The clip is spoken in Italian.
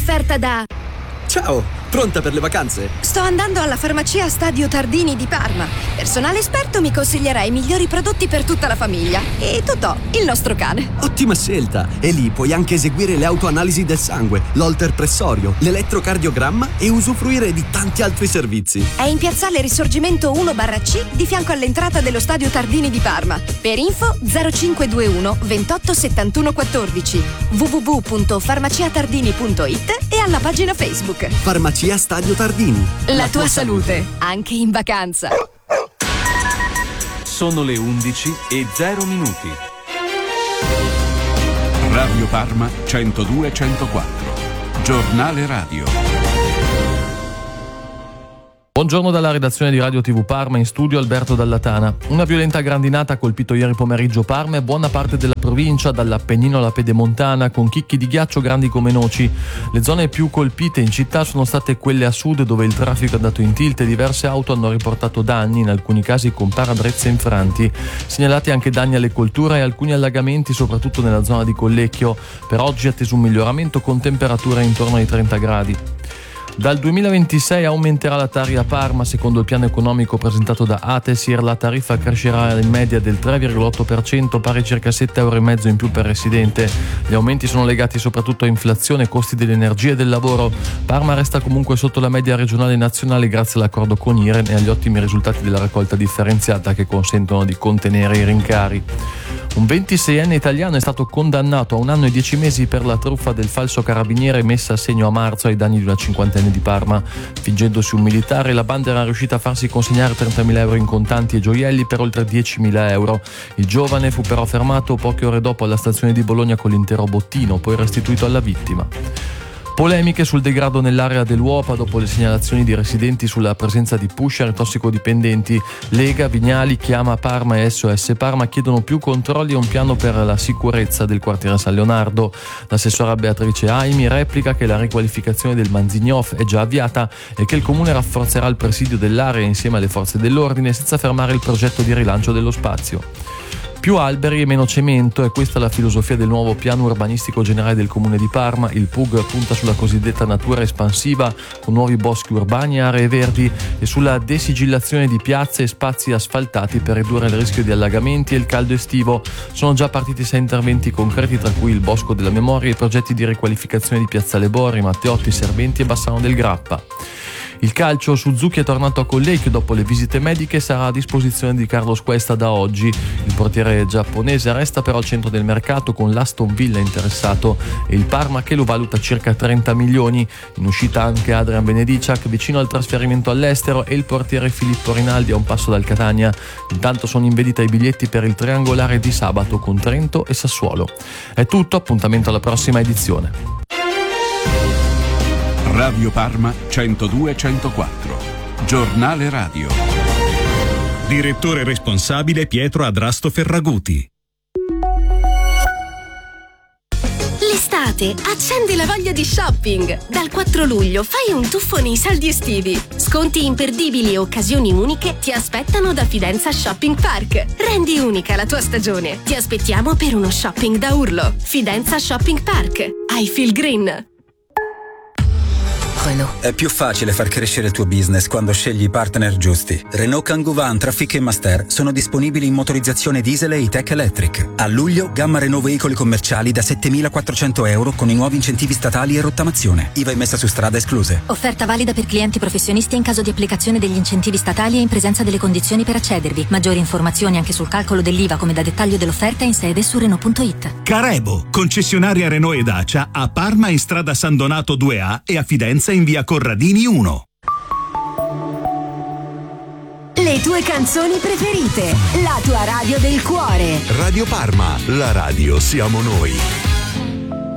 offerta da... Ciao, pronta per le vacanze? Sto andando alla farmacia Stadio Tardini di Parma. Personale esperto mi consiglierà i migliori prodotti per tutta la famiglia. E Totò, il nostro cane. Ottima scelta! E lì puoi anche eseguire le autoanalisi del sangue, l'holter pressorio, l'elettrocardiogramma e usufruire di tanti altri servizi. È in piazzale Risorgimento 1/C di fianco all'entrata dello Stadio Tardini di Parma. Per info 0521 28 71 14 www.farmaciatardini.it e alla pagina Facebook. Farmacia Stadio Tardini. La tua salute, anche in vacanza. Sono le 11:00. Radio Parma 102-104. Giornale radio. Buongiorno dalla redazione di Radio TV Parma, in studio Alberto Dallatana. Una violenta grandinata ha colpito ieri pomeriggio Parma e buona parte della provincia, dall'Appennino alla Pedemontana, con chicchi di ghiaccio grandi come noci. Le zone più colpite in città sono state quelle a sud, dove il traffico è andato in tilt e diverse auto hanno riportato danni, in alcuni casi con parabrezze infranti. Segnalati anche danni alle colture e alcuni allagamenti, soprattutto nella zona di Collecchio. Per oggi è atteso un miglioramento con temperature intorno ai 30 gradi. Dal 2026 aumenterà la Tari a Parma. Secondo il piano economico presentato da Atesir, la tariffa crescerà in media del 3,8%, pari a circa 7,5 € in più per residente. Gli aumenti sono legati soprattutto a inflazione, costi dell'energia e del lavoro. Parma resta comunque sotto la media regionale e nazionale grazie all'accordo con IREN e agli ottimi risultati della raccolta differenziata che consentono di contenere i rincari. Un 26enne italiano è stato condannato a 1 anno e 10 mesi per la truffa del falso carabiniere messa a segno a marzo ai danni di una cinquantenne di Parma. Fingendosi un militare, la banda era riuscita a farsi consegnare 30.000 euro in contanti e gioielli per oltre 10.000 euro. Il giovane fu però fermato poche ore dopo alla stazione di Bologna con l'intero bottino, poi restituito alla vittima. Polemiche sul degrado nell'area dell'Uopa dopo le segnalazioni di residenti sulla presenza di pusher e tossicodipendenti. Lega, Vignali, Chiama Parma e SOS Parma chiedono più controlli e un piano per la sicurezza del quartiere San Leonardo. L'assessora Beatrice Aimi replica che la riqualificazione del Manzignof è già avviata e che il comune rafforzerà il presidio dell'area insieme alle forze dell'ordine senza fermare il progetto di rilancio dello spazio. Più alberi e meno cemento, è questa la filosofia del nuovo piano urbanistico generale del comune di Parma. Il PUG punta sulla cosiddetta natura espansiva, con nuovi boschi urbani e aree verdi, e sulla desigillazione di piazze e spazi asfaltati per ridurre il rischio di allagamenti e il caldo estivo. Sono già partiti 6 interventi concreti, tra cui il Bosco della Memoria e i progetti di riqualificazione di Piazzale Borri, Matteotti, Serventi e Bassano del Grappa. Il calcio, Suzuki è tornato a Collecchio dopo le visite mediche e sarà a disposizione di Carlos Cuesta da oggi. Il portiere giapponese resta però al centro del mercato, con l'Aston Villa interessato e il Parma che lo valuta circa 30 milioni. In uscita anche Adrian Benediciak, vicino al trasferimento all'estero, e il portiere Filippo Rinaldi a un passo dal Catania. Intanto sono in vendita i biglietti per il triangolare di sabato con Trento e Sassuolo. È tutto, appuntamento alla prossima edizione. Radio Parma 102-104. Giornale radio. Direttore responsabile Pietro Adrasto Ferraguti. L'estate accendi la voglia di shopping. Dal 4 luglio fai un tuffo nei saldi estivi. Sconti imperdibili e occasioni uniche ti aspettano da Fidenza Shopping Park. Rendi unica la tua stagione. Ti aspettiamo per uno shopping da urlo. Fidenza Shopping Park. I feel green. È più facile far crescere il tuo business quando scegli i partner giusti. Renault Kangoo Van, Trafic e Master sono disponibili in motorizzazione diesel e E-Tech Electric. A luglio, gamma Renault veicoli commerciali da 7.400 euro con i nuovi incentivi statali e rottamazione. IVA e messa su strada escluse. Offerta valida per clienti professionisti in caso di applicazione degli incentivi statali e in presenza delle condizioni per accedervi. Maggiori informazioni anche sul calcolo dell'IVA come da dettaglio dell'offerta in sede su Renault.it. Carebo, concessionaria Renault e Dacia a Parma in strada San Donato 2A e a Fidenza in via Corradini 1. Le tue canzoni preferite, la tua radio del cuore. Radio Parma, la radio siamo noi.